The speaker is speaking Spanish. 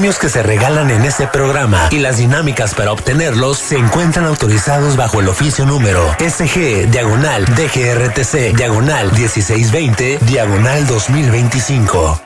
premios que se regalan en este programa y las dinámicas para obtenerlos se encuentran autorizados bajo el oficio número SG/DGRTC/1620/2025.